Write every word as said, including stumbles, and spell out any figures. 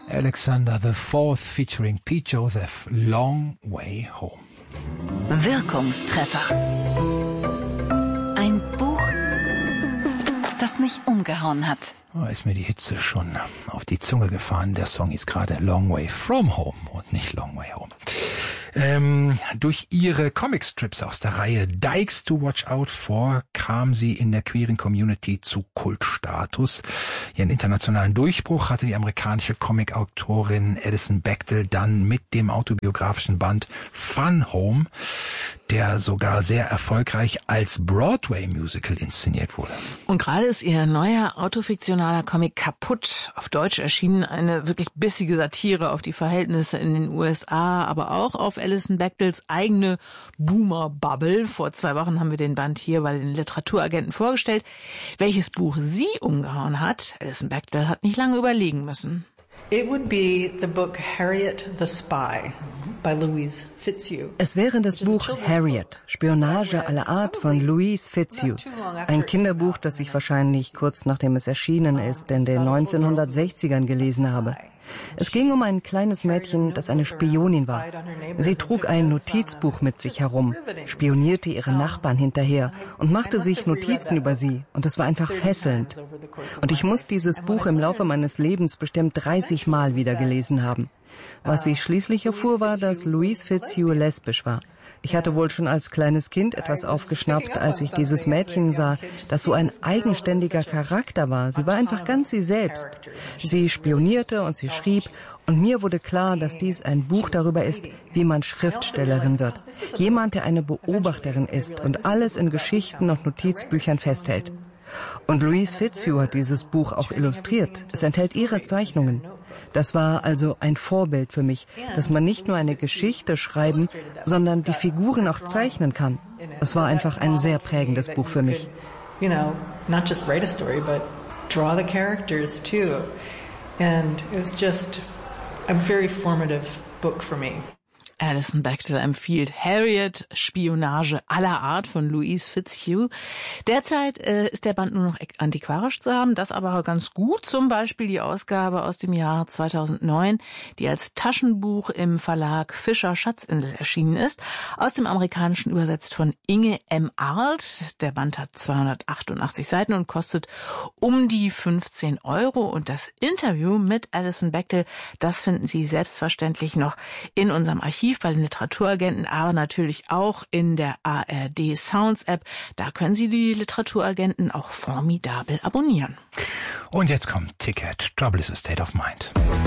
Alexander the Fourth featuring Pete Joseph, Long Way Home. Wirkungstreffer. Ein Buch, das mich umgehauen hat. Oh, ist mir die Hitze schon auf die Zunge gefahren. Der Song ist gerade Long Way From Home und nicht Long Way Home. Ähm, durch ihre Comicstrips aus der Reihe Dykes to Watch Out For kam sie in der queeren Community zu Kultstatus. Ihren internationalen Durchbruch hatte die amerikanische Comicautorin Alison Bechdel dann mit dem autobiografischen Band Fun Home, der sogar sehr erfolgreich als Broadway-Musical inszeniert wurde. Und gerade ist ihr neuer autofiktionaler Comic Kaputt auf Deutsch erschienen, eine wirklich bissige Satire auf die Verhältnisse in den U S A, aber auch auf Alison Bechdels eigene Boomer-Bubble. Vor zwei Wochen haben wir den Band hier bei den Literaturagenten vorgestellt. Welches Buch sie umgehauen hat, Alison Bechdel hat nicht lange überlegen müssen. It would be the book Harriet the Spy by Louise Fitzhugh. Es wäre das Buch Harriet, Spionage aller Art von Louise Fitzhugh. Ein Kinderbuch, das ich wahrscheinlich kurz nachdem es erschienen ist, in den neunzehnhundertsechzigern gelesen habe. Es ging um ein kleines Mädchen, das eine Spionin war. Sie trug ein Notizbuch mit sich herum, spionierte ihre Nachbarn hinterher und machte sich Notizen über sie. Und es war einfach fesselnd. Und ich muss dieses Buch im Laufe meines Lebens bestimmt dreißig Mal wieder gelesen haben. Was ich schließlich erfuhr, war, dass Louise Fitzhugh lesbisch war. Ich hatte wohl schon als kleines Kind etwas aufgeschnappt, als ich dieses Mädchen sah, das so ein eigenständiger Charakter war. Sie war einfach ganz sie selbst. Sie spionierte und sie schrieb, und mir wurde klar, dass dies ein Buch darüber ist, wie man Schriftstellerin wird. Jemand, der eine Beobachterin ist und alles in Geschichten und Notizbüchern festhält. Und Louise Fitzhugh hat dieses Buch auch illustriert. Es enthält ihre Zeichnungen. Das war also ein Vorbild für mich, dass man nicht nur eine Geschichte schreiben, sondern die Figuren auch zeichnen kann. Es war einfach ein sehr prägendes Buch für mich. You know, not just write a story, but draw the characters too. And it was just a very formative book for me. Alison Bechdel empfiehlt Harriet, Spionage aller Art von Louise Fitzhugh. Derzeit äh, ist der Band nur noch antiquarisch zu haben, das aber ganz gut. Zum Beispiel die Ausgabe aus dem Jahr zweitausendneun, die als Taschenbuch im Verlag Fischer Schatzinsel erschienen ist. Aus dem Amerikanischen übersetzt von Inge M. Arlt. Der Band hat zweihundertachtundachtzig Seiten und kostet um die fünfzehn Euro. Und das Interview mit Alison Bechdel, das finden Sie selbstverständlich noch in unserem Archiv bei den Literaturagenten, aber natürlich auch in der A R D Sounds App. Da können Sie die Literaturagenten auch formidabel abonnieren. Und jetzt kommt Ticket, Trouble is a State of Mind.